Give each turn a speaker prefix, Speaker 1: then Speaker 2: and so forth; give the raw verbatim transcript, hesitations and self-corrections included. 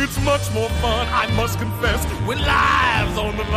Speaker 1: It's much more fun, I must confess, when lives on the line.